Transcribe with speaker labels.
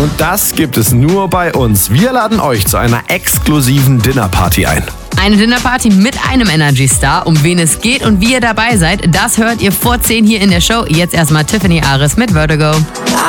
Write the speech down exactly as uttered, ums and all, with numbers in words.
Speaker 1: Und das gibt es nur bei uns. Wir laden euch zu einer exklusiven Dinnerparty ein.
Speaker 2: Eine Dinnerparty mit einem Energy-Star. Um wen es geht und wie ihr dabei seid, das hört ihr vor zehn hier in der Show. Jetzt erstmal Tiffany Aris mit Vertigo.